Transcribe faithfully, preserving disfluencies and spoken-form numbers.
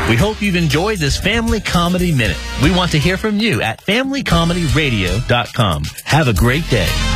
We hope you've enjoyed this Family Comedy Minute. We want to hear from you at family comedy radio dot com. Have a great day.